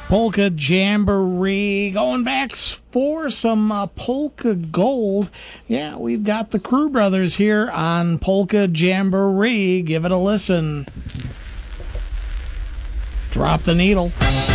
Polka Jamboree. Going back for some Polka Gold. Yeah, we've got the Crew Brothers here on Polka Jamboree. Give it a listen. Drop the needle.